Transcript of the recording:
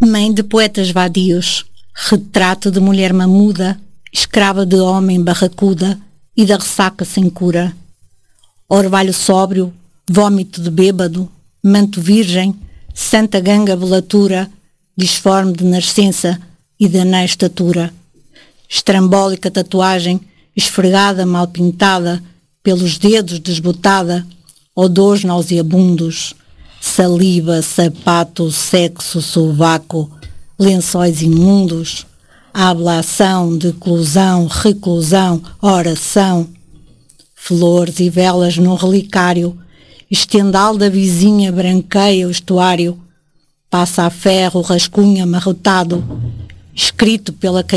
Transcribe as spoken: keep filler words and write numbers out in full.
Mãe de poetas vadios, retrato de mulher mamuda, escrava de homem barracuda e da ressaca sem cura. Orvalho sóbrio, vômito de bêbado, manto virgem, santa ganga velatura, disforme de nascença e de anéis estatura. Estrambólica tatuagem, esfregada mal pintada, pelos dedos desbotada, odores nauseabundos, saliva, sapato, sexo, sovaco, lençóis imundos, ablação, declusão, reclusão, oração, flores e velas num relicário, estendal da vizinha branqueia o estuário, passa a ferro, rascunho amarrotado, escrito pela